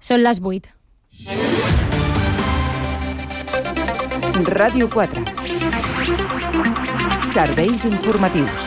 Són les 8. Ràdio 4. Serveis informatius.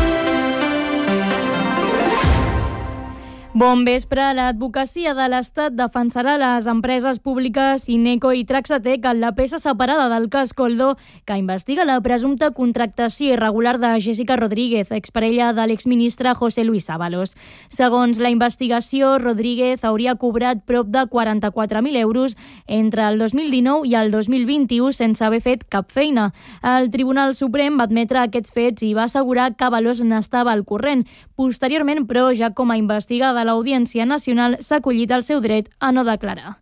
Bon vespre. L'advocacia de l'Estat defensarà les empreses públiques Ineco i Traxatec en la peça separada del cas Koldo, que investiga la presumpta contractació irregular de Jessica Rodríguez, exparella de l'exministre José Luis Ábalos. Segons la investigació, Rodríguez hauria cobrat prop de 44.000 euros entre el 2019 i el 2021 sense haver fet cap feina. El Tribunal Suprem va admetre aquests fets i va assegurar que Ábalos n'estava al corrent. Posteriorment, però, ja com a investigada, l'Audiència Nacional s'ha acollit al seu dret a no declarar.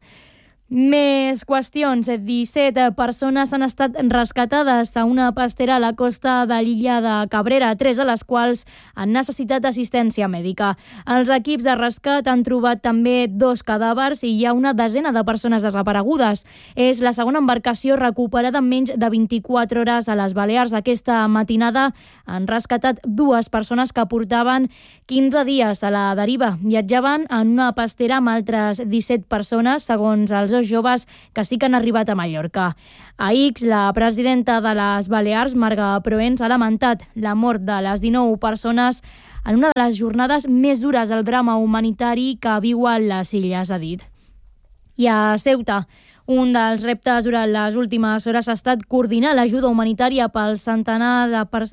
Més qüestions. 17 persones han estat rescatades a una pastera a la costa de l'illa de Cabrera, 3 de les quals han necessitat assistència mèdica. Els equips de rescat han trobat també 2 cadàvers i hi ha una desena de persones desaparegudes. És la segona embarcació recuperada en menys de 24 hores a les Balears. Aquesta matinada han rescatat 2 persones que portaven 15 dies a la deriva. Viatjaven en una pastera amb altres 17 persones, segons els joves que sí que han arribat a Mallorca. A X, la presidenta de les Balears, Marga Proens, ha lamentat la mort de les 19 persones en una de les jornades més dures del drama humanitari que viuen les illes, ha dit. I a Ceuta, un dels reptes durant les últimes hores ha estat coordinar l'ajuda humanitària pels centenars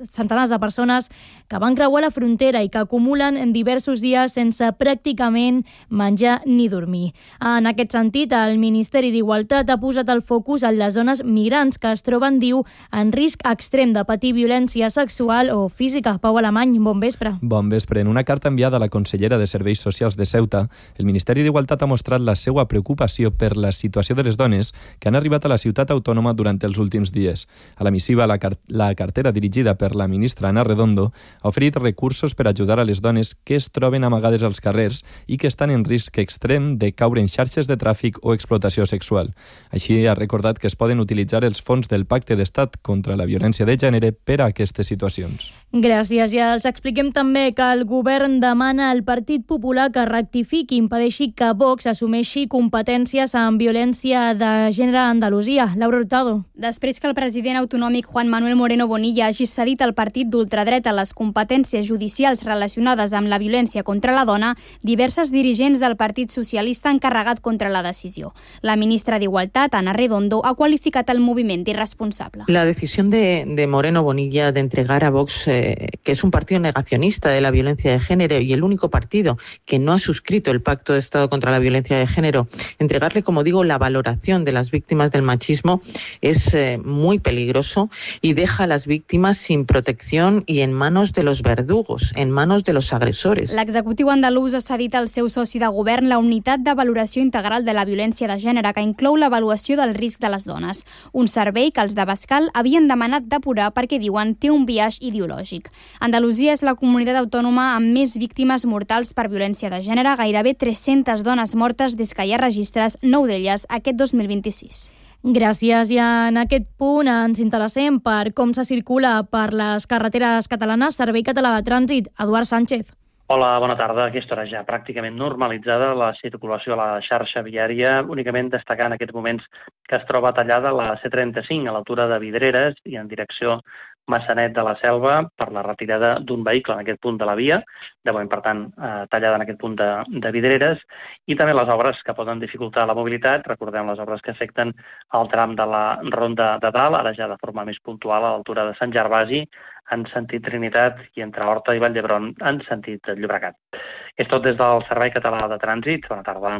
de persones que van creuar la frontera i que acumulen en diversos dies sense pràcticament menjar ni dormir. En aquest sentit, el Ministeri d'Igualtat ha posat el focus en les zones migrants que es troben, diu, en risc extrem de patir violència sexual o física. Pau Alemany, bon vespre. Bon vespre. En una carta enviada a la consellera de Serveis Socials de Ceuta, el Ministeri d'Igualtat ha mostrat la seva preocupació per la situació de les dones que han arribat a la ciutat autònoma durant els últims dies. A la missiva, la cartera dirigida per la ministra Ana Redondo ha oferit recursos per ajudar a les dones que es troben amagades als carrers i que estan en risc extrem de caure en xarxes de tràfic o explotació sexual. Així ha recordat que es poden utilitzar els fons del Pacte d'Estat contra la violència de gènere per a aquestes situacions. Gràcies. I els expliquem també que el govern demana al Partit Popular que rectifiqui i impedeixi que Vox assumeixi competències en violència de gènere a Andalusia. Laura Hurtado. Després que el president autonòmic Juan Manuel Moreno Bonilla hagi cedit al partit d'ultradreta les competències judicials relacionades amb la violència contra la dona, diverses dirigents del Partit Socialista han carregat contra la decisió. La ministra d'Igualtat, Ana Redondo, ha qualificat el moviment d'irresponsable. La decisión de Moreno Bonilla de entregar a Vox, que es un partido negacionista de la violencia de género y el único partido que no ha suscrito el Pacto de Estado contra la Violencia de Género, entregarle, como digo, la valoración de las víctimas del machismo es muy peligroso y deja a las víctimas sin protección y en manos de los verdugos, en manos de los agresores. L'executiu andalús ha cedit al seu soci de govern la unitat de valoració integral de la violència de gènere, que inclou l'avaluació del risc de les dones, un servei que els d'Abascal havien demanat depurar perquè, diuen, té un biaix ideològic. Andalusia és la comunitat autònoma amb més víctimes mortals per violència de gènere, gairebé 300 dones mortes des que hi ha registres, 9 d'elles aquest 2026. Gràcies. I en aquest punt ens interessem per com se circula per les carreteres catalanes. Servei Català de Trànsit, Eduard Sánchez. Hola, bona tarda. A aquesta hora ja pràcticament normalitzada la circulació a la xarxa viària, únicament destacant en aquests moments que es troba tallada la C35 a l'altura de Vidreres i en direcció Massanet de la Selva per la retirada d'un vehicle en aquest punt de la via, de moment, per tant, tallada en aquest punt de Vidreres, i també les obres que poden dificultar la mobilitat. Recordem les obres que afecten el tram de la Ronda de Dalt, ara ja de forma més puntual a l'altura de Sant Gervasi, en sentit Trinitat, i entre Horta i Vall d'Hebron en sentit Llobregat. És tot des del Servei Català de Trànsit. Bona tarda.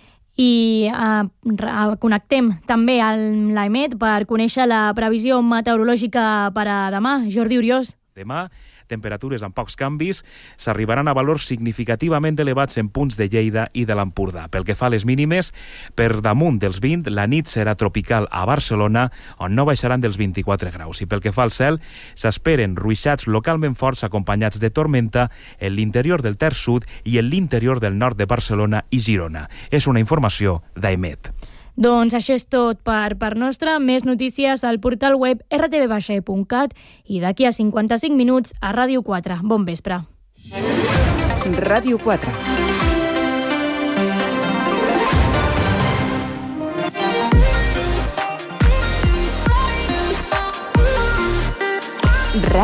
I connectem també amb l'EMET per conèixer la previsió meteorològica per a demà. Jordi Uriós. Demà, temperatures amb pocs canvis, s'arribaran a valors significativament elevats en punts de Lleida i de l'Empordà. Pel que fa a les mínimes, per damunt dels 20, la nit serà tropical a Barcelona, on no baixaran dels 24 graus. I pel que fa al cel, s'esperen ruixats localment forts acompanyats de tormenta en l'interior del Ter Sud i en l'interior del nord de Barcelona i Girona. És una informació d'AEMET. Doncs això és tot per part nostra. Més notícies al portal web rtv-cat i d'aquí a 55 minuts a Ràdio 4. Bon vespre. Ràdio 4.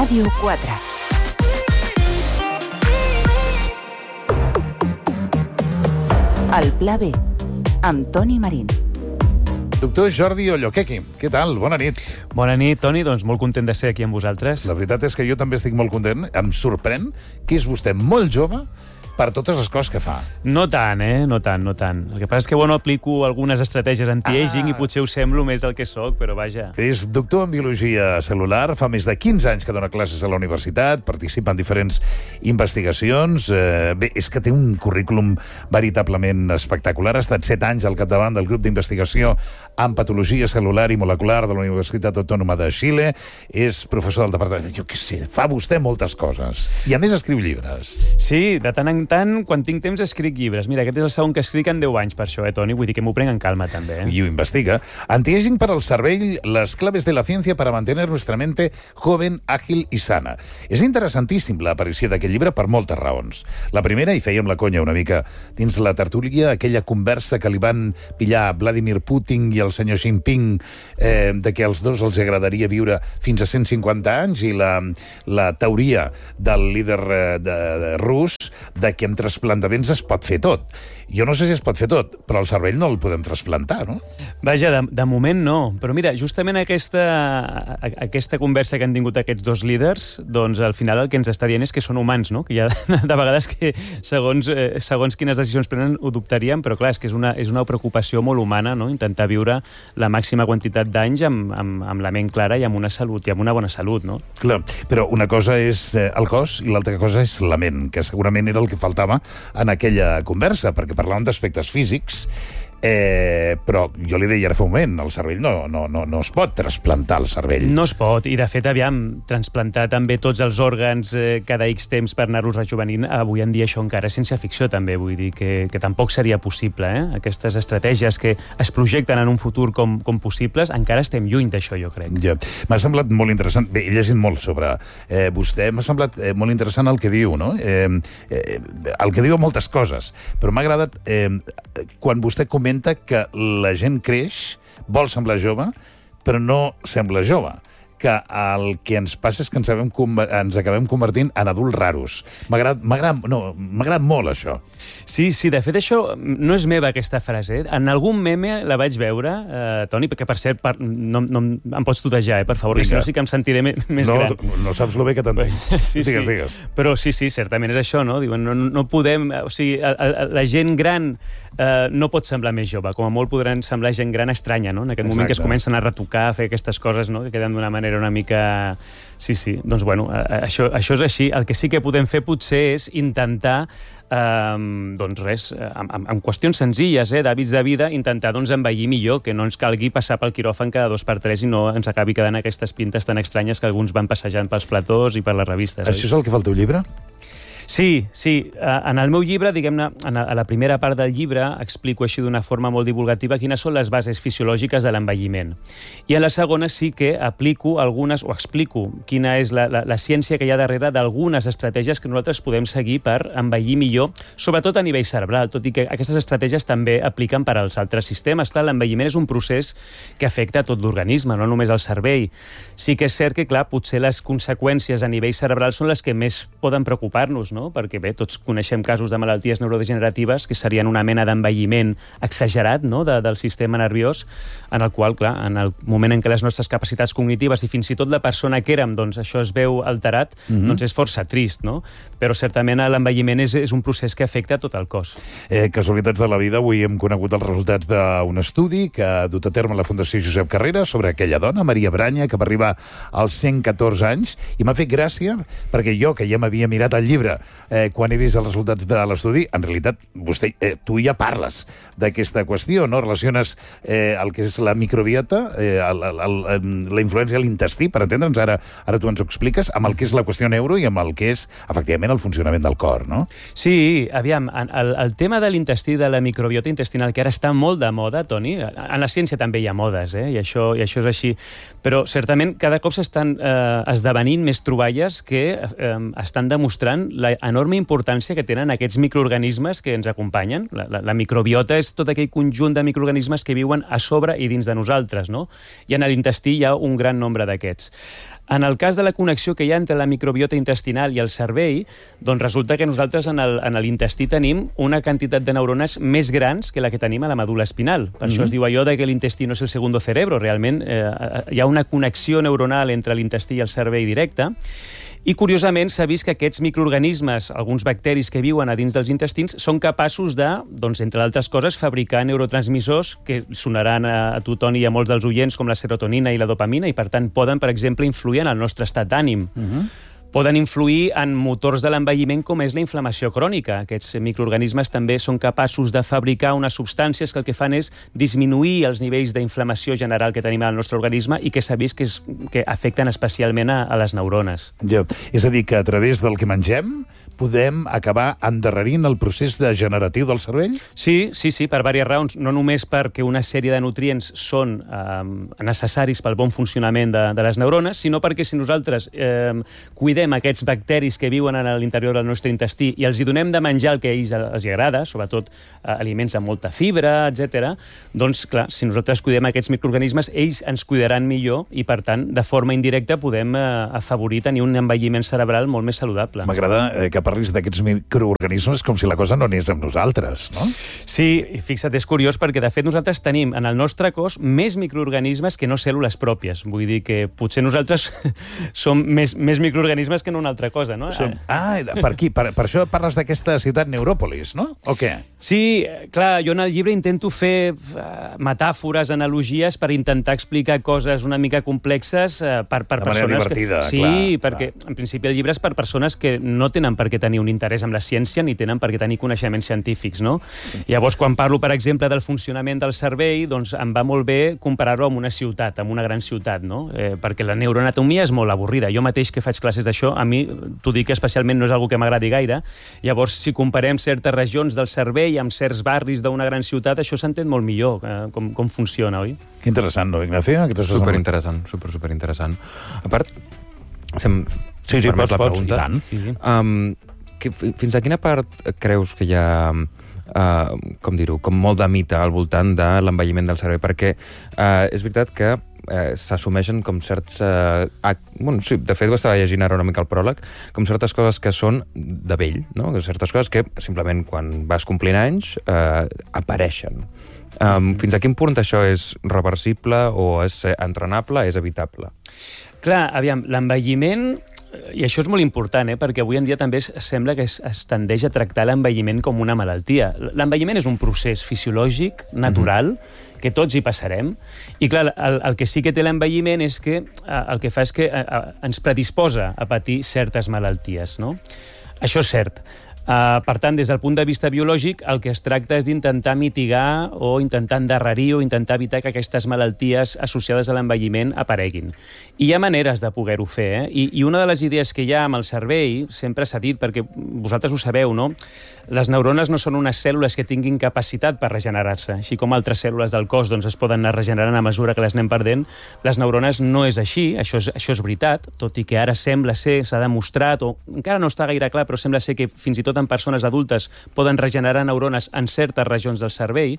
Ràdio 4. El Pla B, amb Toni Marín. Doctor Jordi Olloquequi, què tal? Bona nit. Bona nit, Toni. Doncs molt content de ser aquí amb vosaltres. La veritat és que jo també estic molt content. Em sorprèn que és vostè molt jove per totes les coses que fa. No tant, No tant. El que passa és que, aplico algunes estratègies anti-aging i potser us semblo més del que sóc, però vaja. És doctor en biologia celular, fa més de 15 anys que dona classes a la universitat, participa en diferents investigacions. Bé, és que té un currículum veritablement espectacular. Ha estat 7 anys al capdavant del grup d'investigació en patologia celular i molecular de la Universitat Autònoma de Xile. És professor del departament. Jo què sé, fa vostè moltes coses. I a més escriu llibres. Sí, de tant en tant, quan tinc temps, escric llibres. Mira, aquest és el segon que escric en 10 anys per això, Toni? Vull dir que m'ho prenc en calma, també. I ho investiga. Anti-aging para el cervell, les claves de la ciència para mantener nuestra mente joven, àgil i sana. És interessantíssim l'aparició d'aquest llibre per moltes raons. La primera, i fèiem la conya una mica dins la tertúlia, aquella conversa que li van pillar Vladimir Putin i el senyor Xi Jinping de que als dos els agradaria viure fins a 150 anys i la teoria del líder rus de que amb trasplantaments es pot fer tot. Jo no sé si es pot fer tot, però el cervell no el podem trasplantar, no? Vaja, de moment no. Però mira, justament aquesta conversa que han tingut aquests dos líders, doncs al final el que ens està dient és que són humans, no? Que hi ha de vegades que segons quines decisions prenen ho dubtaríem, però clar, és que és una preocupació molt humana, no? Intentar viure la màxima quantitat d'anys amb la ment clara i amb una salut, i amb una bona salut, no? Clar, però una cosa és el cos i l'altra cosa és la ment, que segurament era el que faltava en aquella conversa, perquè parlàvem d'aspectes físics, però jo li deia ara fa un moment, el cervell no es pot trasplantar el cervell. No es pot, i de fet, aviam, transplantar també tots els òrgans cada X temps per anar-los rejuvenint, avui en dia això encara és ciència ficció també, vull dir que tampoc seria possible, Aquestes estratègies que es projecten en un futur com possibles, encara estem lluny d'això, jo crec. Ja. M'ha semblat molt interessant, bé, he llegit molt sobre vostè, m'ha semblat molt interessant el que diu, no? El que diu moltes coses, però m'ha agradat quan vostè comenta que la gent creix, vol semblar jove, però no sembla jove. Que el que ens passa és que ens acabem convertint en adults raros. M'agrada molt, això. Sí, de fet, això no és meva, aquesta frase. En algun meme la vaig veure, Toni, perquè, per cert, no em pots tutejar, per favor, que si no sí que em sentiré més gran. No saps lo bé que t'entenc. Digues. Però sí, certament és això, no? Diuen, no podem... O sigui, la gent gran no pot semblar més jove. Com a molt podran semblar gent gran estranya, no? En aquest moment que es comencen a retocar, a fer aquestes coses, no? Que queden d'una manera una mica... Sí, doncs, això és així. El que sí que podem fer, potser, és intentar doncs res, amb qüestions senzilles, d'hàbits de vida, intentar envellir millor, que no ens calgui passar pel quiròfan cada 2 per 3 i no ens acabi quedant aquestes pintes tan estranyes que alguns van passejant pels platós i per les revistes. Això és el que fa el teu llibre? Sí. En el meu llibre, diguem-ne, a la primera part del llibre, explico així d'una forma molt divulgativa quines són les bases fisiològiques de l'envelliment. I a la segona sí que explico quina és la ciència que hi ha darrere d'algunes estratègies que nosaltres podem seguir per envellir millor, sobretot a nivell cerebral, tot i que aquestes estratègies també apliquen per als altres sistemes. Clar, l'envelliment és un procés que afecta tot l'organisme, no només el cervell. Sí que és cert que, clar, potser les conseqüències a nivell cerebral són les que més poden preocupar-nos, no? Perquè bé, tots coneixem casos de malalties neurodegeneratives que serien una mena d'envelliment exagerat, no? del sistema nerviós, en el qual, clar, en el moment en què les nostres capacitats cognitives i fins i tot la persona que érem, doncs això es veu alterat, doncs és força trist, no? Però certament l'envelliment és un procés que afecta tot el cos. Casualitats de la vida, avui hem conegut els resultats d'un estudi que ha dut a terme la Fundació Josep Carrera sobre aquella dona, Maria Branya, que va arribar als 114 anys, i m'ha fet gràcia perquè jo, que ja m'havia mirat el llibre quan he vist els resultats de l'estudi, en realitat tu ja parles d'aquesta qüestió, no? Relaciones el que és la microbiota, la influència de l'intestí, per entendre'ns, ara tu ens ho expliques, amb el que és la qüestió neuro i amb el que és, efectivament, el funcionament del cor, no? Sí, aviam, el tema de l'intestí, de la microbiota intestinal, que ara està molt de moda, Toni, en la ciència també hi ha modes, i això és així, però certament cada cop s'estan esdevenint més troballes que estan demostrant la enorme importància que tenen aquests microorganismes que ens acompanyen. La microbiota és tot aquell conjunt de microorganismes que viuen a sobre i dins de nosaltres, no? I en l'intestí hi ha un gran nombre d'aquests. En el cas de la connexió que hi ha entre la microbiota intestinal i el cervell, doncs resulta que nosaltres en l'intestí tenim una quantitat de neurones més grans que la que tenim a la medul·la espinal. Per això es diu allò de que l'intestí no és el segundo cerebro. Realment hi ha una connexió neuronal entre l'intestí i el cervell directe. I, curiosament, s'ha vist que aquests microorganismes, alguns bacteris que viuen a dins dels intestins, són capaços de, doncs, entre altres coses, fabricar neurotransmissors que sonaran a tothom i a molts dels oients, com la serotonina i la dopamina, i, per tant, poden, per exemple, influir en el nostre estat d'ànim. Poden influir en motors de l'envelliment com és la inflamació crònica. Aquests microorganismes també són capaços de fabricar unes substàncies que el que fan és disminuir els nivells d'inflamació general que tenim al nostre organisme i que s'ha vist que afecten especialment a les neurones. Ja. És a dir, que a través del que mengem podem acabar endarrerint el procés degeneratiu del cervell? Sí, per diverses raons. No només perquè una sèrie de nutrients són necessaris pel bon funcionament de les neurones, sinó perquè si nosaltres cuidem aquests bacteris que viuen a l'interior del nostre intestí i els hi donem de menjar el que a ells els agrada, sobretot aliments amb molta fibra, etc., doncs, clar, si nosaltres cuidem aquests microorganismes, ells ens cuidaran millor i, per tant, de forma indirecta podem afavorir tenir un envelliment cerebral molt més saludable. M'agrada que parlis d'aquests microorganismes com si la cosa no anés amb nosaltres, no? Sí, i fixa't, és curiós perquè, de fet, nosaltres tenim en el nostre cos més microorganismes que no cèl·lules pròpies. Vull dir que potser nosaltres som més microorganismes que no una altra cosa, no? Per aquí, per això parles d'aquesta ciutat Neuròpolis, no? O què? Sí, clar, jo en el llibre intento fer metàfores, analogies, per intentar explicar coses una mica complexes per persones... De manera divertida, sí, clar. perquè en principi el llibre és per persones que no tenen per què tenir un interès en la ciència ni tenen per què tenir coneixements científics, no? Llavors, quan parlo, per exemple, del funcionament del cervell, doncs em va molt bé comparar-ho amb una ciutat, amb una gran ciutat, no? Perquè la neuroanatomia és molt avorrida. Jo mateix que faig classes d'això, a mi, t'ho dic, especialment no és una que m'agradi gaire. Llavors, si comparem certes regions del cervell amb certs barris d'una gran ciutat, això s'entén molt millor, com funciona, oi? Que interessant, no, Ignacio? Superinteressant, superinteressant. A part, Sí, pots, i tant. Fins a quina part creus que hi ha, com dir-ho, com molt de mite al voltant de l'envelliment del cervell? Perquè és veritat que s'assumeixen com certs... sí, de fet ho estava llegint ara una mica al pròleg, com certes coses que són de vell, no? Certes coses que simplement quan vas complint anys apareixen. Fins a quin punt això és reversible o és entrenable, és evitable? Clar, aviam, l'envelliment... I això és molt important, perquè avui en dia també sembla que es tendeix a tractar l'envelliment com una malaltia. L'envelliment és un procés fisiològic, natural, que tots hi passarem. I clar, el que sí que té l'envelliment és que el que fa és que ens predisposa a patir certes malalties, no? Això és cert. Per tant, des del punt de vista biològic, el que es tracta és d'intentar mitigar o intentar endarrerir o intentar evitar que aquestes malalties associades a l'envelliment apareguin. I hi ha maneres de poder-ho fer, I una de les idees que hi ha amb el cervell, sempre s'ha dit, perquè vosaltres ho sabeu, no? Les neurones no són unes cèl·lules que tinguin capacitat per regenerar-se. Així com altres cèl·lules del cos es poden anar regenerant a mesura que les anem perdent, les neurones no és així, això és veritat, tot i que ara sembla ser, s'ha demostrat, o encara no està gaire clar, però sembla ser que fins i tot en persones adultes poden regenerar neurones en certes regions del cervell.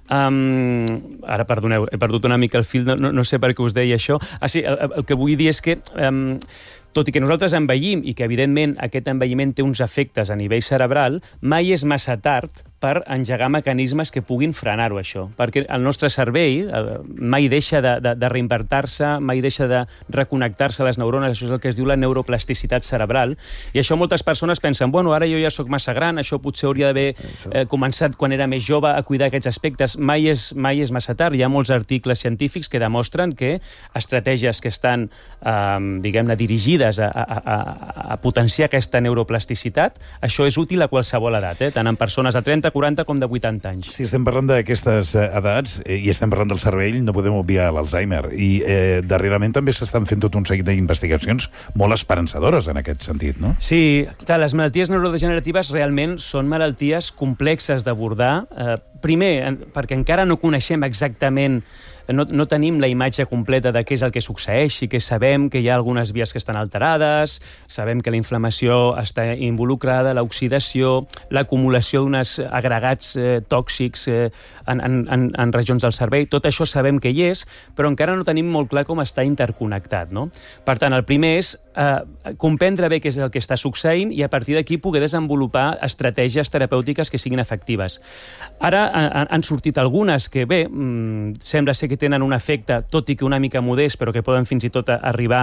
Ara, perdoneu, he perdut una mica el fil, no sé per què us deia això. Sí, el que vull dir és que tot i que nosaltres envellim i que, evidentment, aquest envelliment té uns efectes a nivell cerebral, mai és massa tard per engegar mecanismes que puguin frenar-ho, això. Perquè el nostre cervell mai deixa de reinvertir-se, mai deixa de reconnectar-se a les neurones, això és el que es diu la neuroplasticitat cerebral, i això moltes persones pensen, bueno, ara jo ja sóc massa gran, això potser hauria d'haver començat quan era més jove a cuidar aquests aspectes. Mai és massa tard. Hi ha molts articles científics que demostren que estratègies que estan, diguem-ne, dirigides a potenciar aquesta neuroplasticitat, això és útil a qualsevol edat, tant en persones de 30, 40 com de 80 anys. Si estem parlant d'aquestes edats i estem parlant del cervell, no podem obviar l'Alzheimer. I darrerament també s'estan fent tot un seguit d'investigacions molt esperançadores en aquest sentit, no? Sí, clar, les malalties neurodegeneratives realment són malalties complexes d'abordar. Primer, perquè encara no coneixem exactament no tenim la imatge completa de què és el que succeeix. Sí que sabem que hi ha algunes vies que estan alterades, sabem que la inflamació està involucrada, l'oxidació, l'acumulació d'uns agregats tòxics en regions del cervell. Tot això sabem que hi és, però encara no tenim molt clar com està interconnectat, no? Per tant, el primer és comprendre bé què és el que està succeint i a partir d'aquí poder desenvolupar estratègies terapèutiques que siguin efectives. Ara han sortit algunes que, bé, sembla ser que tenen un efecte, tot i que una mica modest, però que poden fins i tot arribar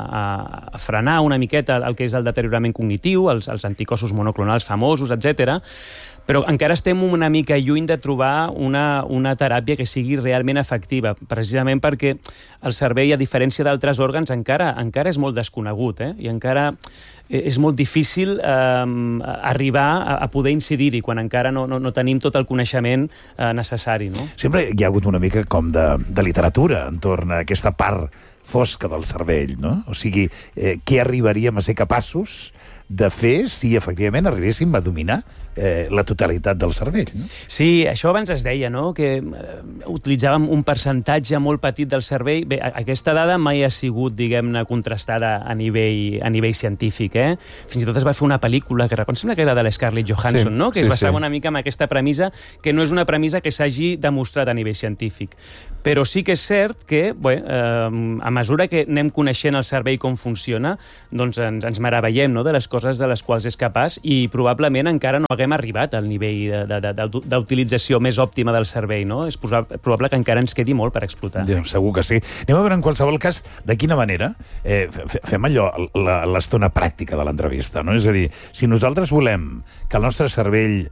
a frenar una miqueta el que és el deteriorament cognitiu, els anticossos monoclonals famosos, etc. Però encara estem una mica lluny de trobar una teràpia que sigui realment efectiva, precisament perquè el cervell, a diferència d'altres òrgans, encara és molt desconegut, i encara és molt difícil arribar a poder incidir-hi quan encara no tenim tot el coneixement necessari, no? Sempre hi ha hagut una mica com de literatura entorn a aquesta part fosca del cervell, no? O sigui, què arribaríem a ser capaços de fer si efectivament arribéssim a dominar la totalitat del cervell, no? Sí, això abans es deia, no?, que utilitzàvem un percentatge molt petit del cervell. Bé, aquesta dada mai ha sigut, diguem-ne, contrastada a nivell científic, Fins i tot es va fer una pel·lícula, que em sembla que era de l'Scarlett Johansson, no?, que es basava una mica en aquesta premissa, que no és una premissa que s'hagi demostrat a nivell científic. Però sí que és cert que, bé, a mesura que anem coneixent el cervell com funciona, doncs ens meravellem, no?, de les coses de les quals és capaç i probablement encara no haguem arribat al nivell d'utilització més òptima del cervell, no? És probable que encara ens quedi molt per explotar. Ja, segur que sí. Anem a veure, en qualsevol cas, de quina manera fem allò, l'estona pràctica de l'entrevista, no? És a dir, si nosaltres volem que el nostre cervell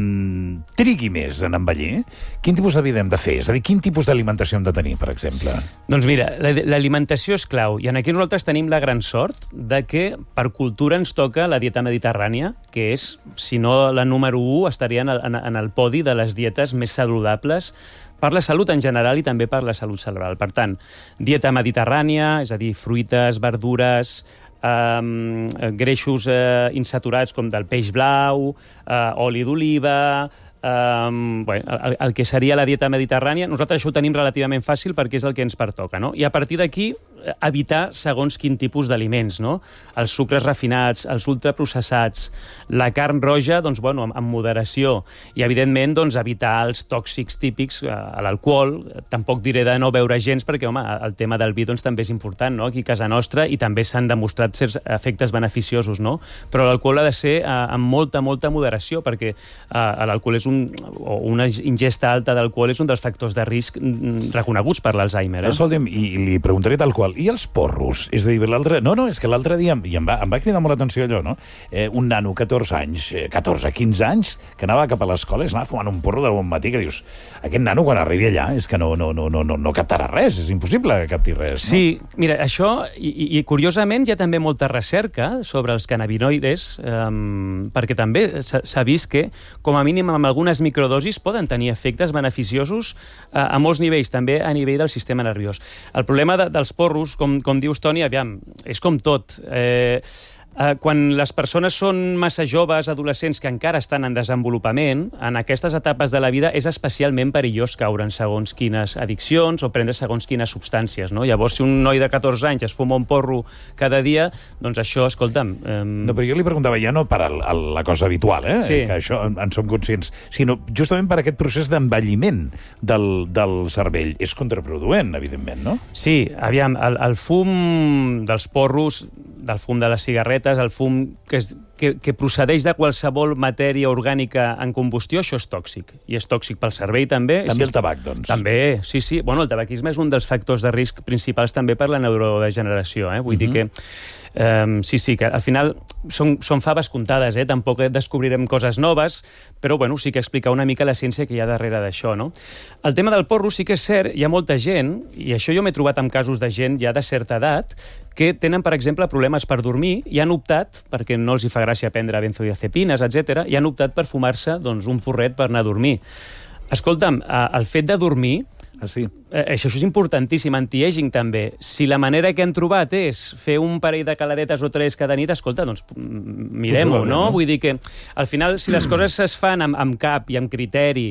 trigui més en envellir, quin tipus de vida hem de fer? És a dir, quin tipus d'alimentació hem de tenir, per exemple? Doncs mira, l'alimentació és clau, i aquí nosaltres tenim la gran sort de que per cultura ens toca la dieta mediterrània, que és, si no la número 1, estaria en el podi de les dietes més saludables per la salut en general i també per la salut cerebral. Per tant, dieta mediterrània, és a dir, fruites, verdures, greixos insaturats com del peix blau, oli d'oliva, el que seria la dieta mediterrània. Nosaltres això ho tenim relativament fàcil perquè és el que ens pertoca, no? I a partir d'aquí evitar segons quin tipus d'aliments, no? Els sucres refinats, els ultraprocessats, la carn roja, doncs, bueno, amb moderació. I, evidentment, doncs, evitar els tòxics típics, l'alcohol. Tampoc diré de no beure gens, perquè, home, el tema del vi, doncs, també és important, no?, aquí a casa nostra, i també s'han demostrat certs efectes beneficiosos, no? Però l'alcohol ha de ser amb molta moderació, perquè l'alcohol és una ingesta alta d'alcohol és un dels factors de risc reconeguts per l'Alzheimer. Escolta'm, i li preguntaré tal qual, i els porros? És a dir, és que l'altre dia, i em va cridar molt l'atenció allò, no? Un nano, 14 anys, 15 anys, que anava cap a l'escola i es anava fumant un porro de bon matí, que dius, aquest nano, quan arribi allà, és que no captarà res, és impossible que capti res, no? Sí, mira, això, i curiosament hi ha també molta recerca sobre els cannabinoides, perquè també s'ha vist que, com a mínim, amb algunes microdosis poden tenir efectes beneficiosos a molts nivells, també a nivell del sistema nerviós. El problema dels porros, com dius, Toni, aviam, és com tot. Quan les persones són massa joves, adolescents, que encara estan en desenvolupament, en aquestes etapes de la vida és especialment perillós caure en segons quines addiccions o prendre segons quines substàncies, no? Llavors, si un noi de 14 anys es fuma un porro cada dia, doncs això, escolta'm... No, però jo li preguntava ja no per la cosa habitual, sí, que això en som conscients, sinó justament per aquest procés d'envelliment del cervell. És contraproduent, evidentment, no? Sí, aviam, el fum dels porros, del fum de les cigarretes, el fum que procedeix de qualsevol matèria orgànica en combustió, això és tòxic. I és tòxic pel cervell, també. També el tabac, doncs. També, sí. Bueno, el tabaquisme és un dels factors de risc principals també per la neurodegeneració, Vull dir que sí, que al final són faves comptades, tampoc descobrirem coses noves, però bueno, sí que explicar una mica la ciència que hi ha darrere d'això, no? El tema del porro sí que és cert, hi ha molta gent, i això jo m'he trobat amb casos de gent ja de certa edat, que tenen, per exemple, problemes per dormir i han optat, perquè no els hi fa gràcia prendre benzodiazepines, etc., i han optat per fumar-se un porret per anar a dormir. Escolta'm, el fet de dormir... Sí. Això és importantíssim, anti-aging també. Si la manera que han trobat és fer un parell de caladetes o 3 cada nit, escolta, doncs mirem-ho, no? Vull dir que, al final, si les coses es fan amb cap i amb criteri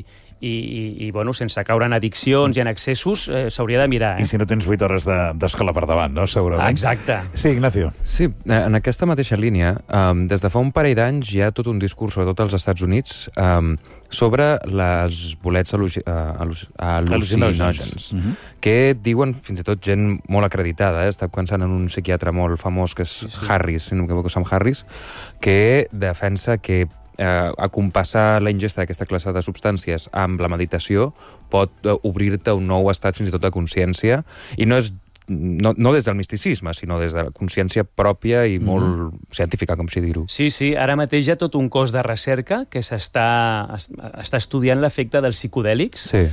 i bueno, sense caure en addiccions i en excessos, s'hauria de mirar. I si no tens 8 hores d'escola per davant, no? Segurament. Exacte. Sí, Ignacio. Sí, en aquesta mateixa línia, des de fa un parell d'anys hi ha tot un discurs, sobretot als Estats Units, sobre les bolets al·lucinògens, que diuen fins i tot gent molt acreditada, estic pensant en un psiquiatre molt famós que és Harris, si no m'equivoco, Sam Harris, que defensa que acompassar la ingesta d'aquesta classe de substàncies amb la meditació pot obrir-te un nou estat fins i tot de consciència, i no és no des del misticisme, sinó des de la consciència pròpia i molt científica, com si dir-ho. Sí, ara mateix hi ha tot un cos de recerca que està estudiant l'efecte dels psicodèlics. Sí.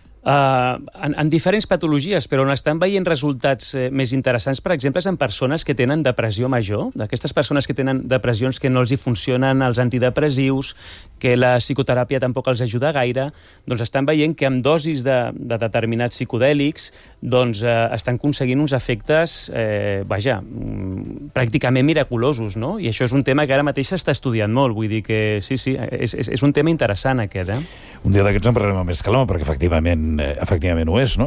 En diferents patologies, però on estan veient resultats més interessants, per exemple, és en persones que tenen depressió major, d'aquestes persones que tenen depressions que no els hi funcionen els antidepressius, que la psicoteràpia tampoc els ajuda gaire, doncs estan veient que amb dosis de determinats psicodèlics doncs estan aconseguint uns efectes, pràcticament miraculosos, no? I això és un tema que ara mateix s'està estudiant molt, vull dir que sí, és un tema interessant aquest, Un dia d'aquests en parlarem amb més calma, perquè efectivament ho és, no?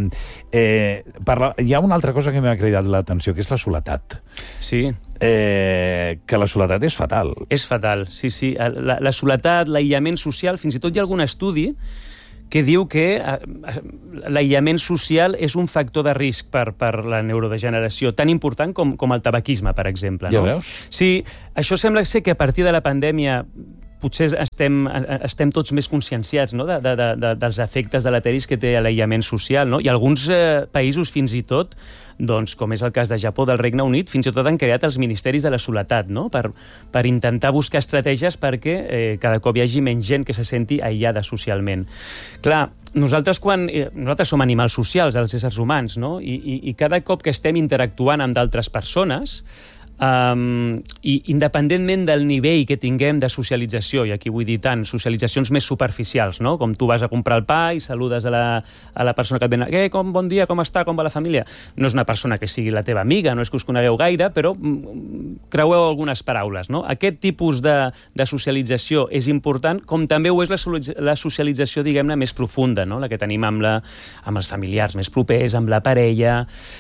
Hi ha una altra cosa que m'ha cridat l'atenció, que és la soledat. Sí. Que la soledat és fatal. És fatal, sí. La soledat, l'aïllament social, fins i tot hi ha algun estudi que diu que l'aïllament social és un factor de risc per la neurodegeneració, tan important com el tabaquisme, per exemple. Ja veus? Sí, això sembla ser que a partir de la pandèmia potser estem tots més conscienciats, no? dels efectes deleteris que té l'aïllament social, no? I alguns països, fins i tot, doncs, com és el cas de Japó, del Regne Unit, fins i tot han creat els ministeris de la soledat, no? Per intentar buscar estratègies perquè cada cop hi hagi menys gent que se senti aïllada socialment. Clar, nosaltres som animals socials, els éssers humans, no? I cada cop que estem interactuant amb d'altres persones, i independentment del nivell que tinguem de socialització, i aquí vull dir tant socialitzacions més superficials, no? Com tu vas a comprar el pa i saludes a la persona que et ven, bon dia, com està, com va la família? No és una persona que sigui la teva amiga, no és que us conegueu gaire, però creueu algunes paraules, no? Aquest tipus de socialització és important, com també ho és la socialització, diguem-ne, més profunda, no? La que tenim amb els familiars més propers, amb la parella.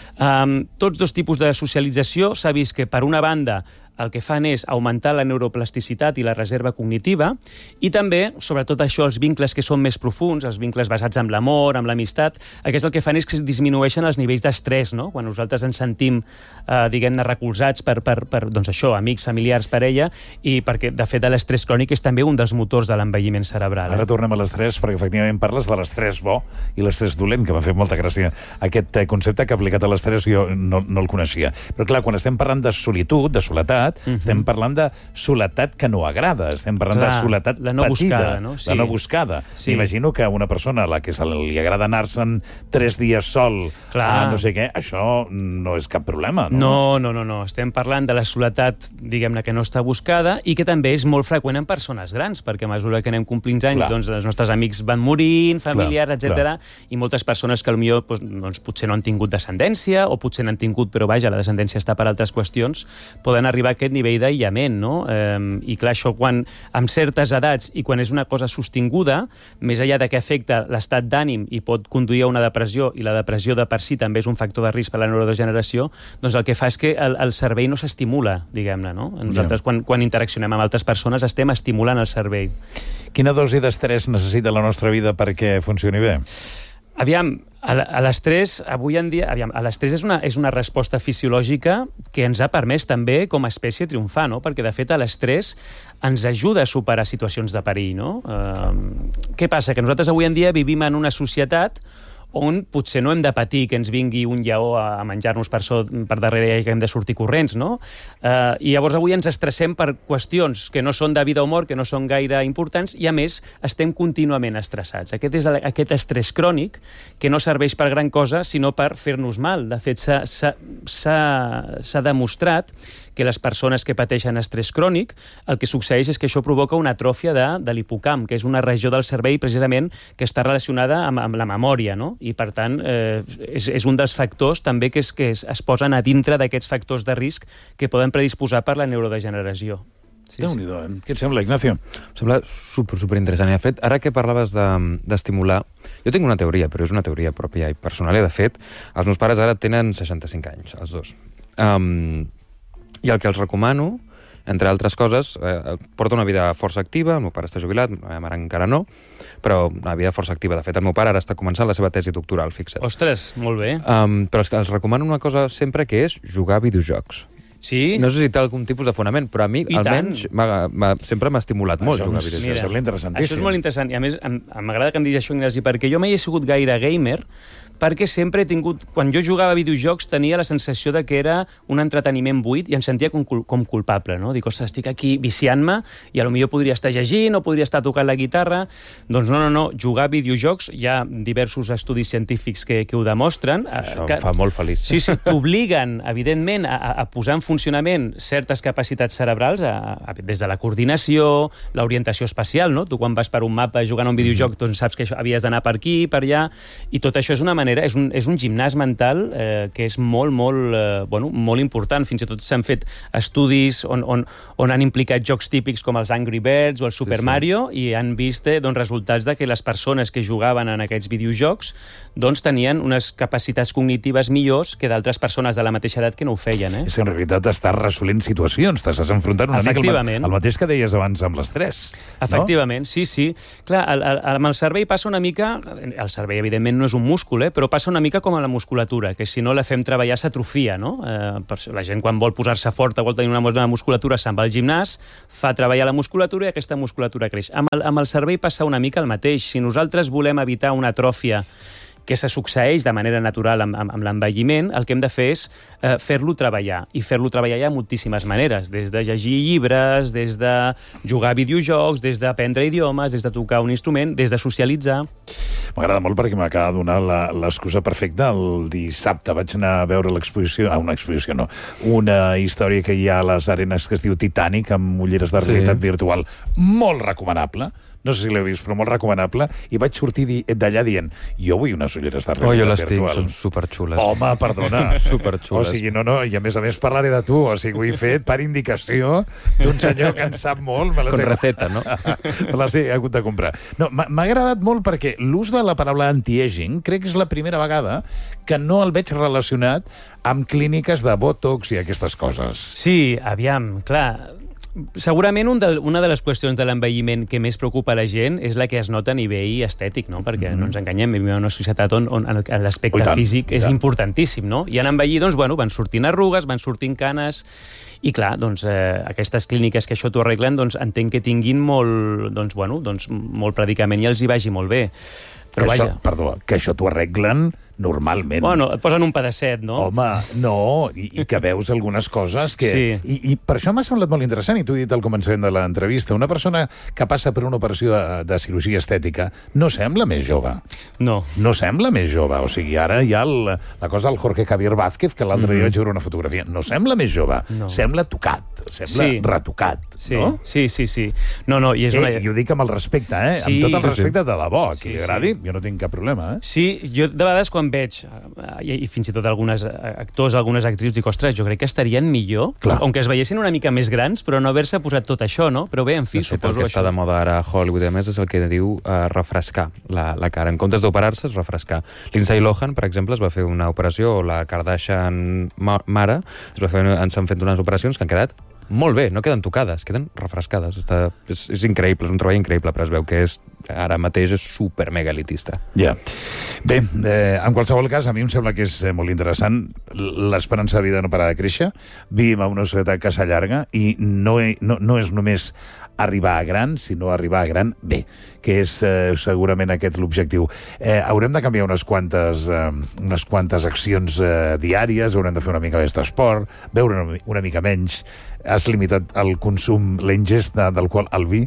Tots dos tipus de socialització s'ha vist que, per una banda, el que fan és augmentar la neuroplasticitat i la reserva cognitiva, i també, sobretot això, els vincles que són més profuns, els vincles basats en l'amor, en l'amistat, aquest el que fan és que disminueixen els nivells d'estrès, no? Quan nosaltres ens sentim, diguem-ne, recolzats per doncs això, amics, familiars, parella, i perquè, de fet, l'estrès crònic és també un dels motors de l'envelliment cerebral. Ara tornem a l'estrès, perquè efectivament parles de l'estrès bo i l'estrès dolent, que m'ha fet molta gràcia aquest concepte que aplicat a l'estrès jo no el coneixia. Però clar, quan estem parlant de solitud, de soledat, estem parlant de soledat que no agrada, estem parlant de soledat no patida, buscada, no? Sí. La no buscada. Sí. M'imagino que a una persona a la que li agrada anar-se'n 3 dies sol a no sé què, això no és cap problema, no? No. Estem parlant de la soledat, diguem-ne, que no està buscada i que també és molt freqüent en persones grans, perquè a mesura que anem complint anys, doncs els nostres amics van morint, familiars, etc. I moltes persones que potser doncs, potser no han tingut descendència, o potser n'han tingut, però vaja, la descendència està per altres qüestions, poden arribar a aquest nivell d'aïllament, no? I clar, això amb certes edats i quan és una cosa sostinguda, més enllà de que afecta l'estat d'ànim i pot conduir a una depressió, i la depressió de per si també és un factor de risc per a la neurodegeneració, doncs el que fa és que el cervell no s'estimula, diguem-ne, no? Nosaltres, quan interaccionem amb altres persones, estem estimulant el cervell. Quina dosi d'estrès necessita la nostra vida perquè funcioni bé? Aviam, a l'estrès, avui en dia, l'estrès és una resposta fisiològica que ens ha permès també, com a espècie, triomfar, no? Perquè, de fet, l'estrès ens ajuda a superar situacions de perill, no? Què passa? Que nosaltres avui en dia vivim en una societat on potser no hem de patir que ens vingui un lleó a menjar-nos per darrere i que hem de sortir corrents, no? I llavors avui ens estressem per qüestions que no són de vida o mort, que no són gaire importants, i a més estem contínuament estressats. Aquest és aquest estrès crònic que no serveix per gran cosa, sinó per fer-nos mal. De fet, s'ha demostrat que les persones que pateixen estrès crònic, el que succeeix és que això provoca una atròfia de l'hipocamp, que és una regió del cervell precisament que està relacionada amb la memòria, no? I per tant és un dels factors també que es posen a dintre d'aquests factors de risc que poden predisposar per la neurodegeneració. Déu-n'hi-do, Què et sembla, Ignacio? Em sembla superinteressant. I, de fet, ara que parlaves d'estimular... Jo tinc una teoria, però és una teoria pròpia i personal. I, de fet, els meus pares ara tenen 65 anys, els dos. I el que els recomano, entre altres coses, porta una vida força activa. El meu pare està jubilat, la meva mare encara no, però una vida força activa. De fet, el meu pare ara està començant la seva tesi doctoral, fixa't. Ostres, molt bé. Però els recomano una cosa sempre, que és jugar a videojocs. Sí? No sé si té algun tipus de fonament, però a mi, almenys, sempre m'ha estimulat molt jugar a videojocs. Sembla interessantíssim. Això és molt interessant, i a més m'agrada que em diguis això, Ignasi, perquè jo mai he sigut gaire gamer, perquè sempre he tingut... Quan jo jugava a videojocs tenia la sensació de que era un entreteniment buit i em sentia com culpable, no? Dic, ostres, estic aquí viciant-me i potser podria estar llegint o podria estar tocant la guitarra. Doncs no, jugar a videojocs, hi ha diversos estudis científics que ho demostren. Això em fa molt feliç. Sí, t'obliguen, evidentment, a posar en funcionament certes capacitats cerebrals, des de la coordinació, l'orientació espacial, no? Tu quan vas per un mapa jugant a un videojoc doncs saps que havies d'anar per aquí, per allà, i tot això és una manera, és un gimnàs mental que és molt important. Fins i tot s'han fet estudis on han implicat jocs típics com els Angry Birds o el Super Mario i han vist resultats de que les persones que jugaven en aquests videojocs doncs tenien unes capacitats cognitives millors que d'altres persones de la mateixa edat que no ho feien. És que en realitat estàs resolent situacions, t'estàs enfrontant una mica al mateix que deies abans amb l'estrès. Efectivament, sí. Clar, amb el cervell passa una mica... El cervell, evidentment, no és un múscul, però passa una mica com a la musculatura, que si no la fem treballar s'atrofia, no? La gent quan vol posar-se forta, vol tenir una bona musculatura, se'n va al gimnàs, fa treballar la musculatura i aquesta musculatura creix. Amb el cervell passa una mica el mateix. Si nosaltres volem evitar una atròfia que se succeeix de manera natural amb l'envelliment, el que hem de fer és fer-lo treballar. I fer-lo treballar hi ha moltíssimes maneres, des de llegir llibres, des de jugar a videojocs, des d'aprendre idiomes, des de tocar un instrument, des de socialitzar. M'agrada molt perquè m'acaba de donar l'excusa perfecta. El dissabte vaig anar a veure una història que hi ha a les arenes que es diu Titanic, amb ulleres de realitat virtual. Molt recomanable. No sé si l'heu vist, però molt recomanable. I vaig sortir d'allà dient, jo vull unes ulleres de realitat virtual. Jo les tinc, són superxules. Home, perdona. Superxules. O sigui, no, i a més parlaré de tu. O sigui, ho he fet per indicació d'un senyor que en sap molt. Con receta, no? Me les he hagut de comprar. No, m'ha agradat molt perquè l'ús de la paraula anti-aging crec que és la primera vegada que no el veig relacionat amb clíniques de botox i aquestes coses. Sí, aviam, clar... Segurament una de les qüestions de l'envelliment que més preocupa a la gent és la que es nota a nivell estètic, no? Perquè no ens enganyem, vivim en una societat on l'aspecte físic és importantíssim, no? I en envellir, doncs, van sortint arrugues, van sortint canes, i clar, doncs, aquestes clíniques que això t'ho arreglen, doncs, entenc que tinguin molt predicament i els hi vagi molt bé. Però que això t'ho arreglen normalment. Bueno, et posen un pedacet, no? Home, no, i que veus algunes coses que... Sí. I per això m'ha semblat molt interessant, i t'ho he dit al començament de l'entrevista, una persona que passa per una operació de cirurgia estètica no sembla més jove. No. No sembla més jove. O sigui, ara hi ha la cosa del Jorge Javier Vázquez, que l'altre dia vaig veure una fotografia. No sembla més jove. No. Sembla tocat. Sembla retocat. Sí. No? Sí. No, i és una... I ho dic amb el respecte, Sí, amb tot el respecte de debò. A qui li agradi, jo no tinc cap problema, Sí, jo de vegades quan veig, i fins i tot algunes actors, algunes actrius, dic, ostres, jo crec que estarien millor, aunque es veiessin una mica més grans, però no haver-se posat tot això, no? Però bé, en fi, suposo el que està de moda ara a Hollywood, a més, és el que diu refrescar la cara. En comptes d'operar-se, és refrescar. Lindsay Lohan, per exemple, es va fer una operació, o la Kardashian mare, s'han fet unes operacions que han quedat molt bé, no queden tocades, queden refrescades. És increïble, és un treball increïble, però es veu que ara mateix és super mega elitista. Ja. Bé, en qualsevol cas, a mi em sembla que és molt interessant. L'esperança de vida no para de créixer. Vivim en una societat que s'allarga i no és només arribar a gran, sinó arribar a gran bé, que és segurament aquest l'objectiu. Haurem de canviar unes quantes accions diàries, haurem de fer una mica més d'esport, beure una mica menys. Has limitat el consum, la ingesta d'alcohol, el vi,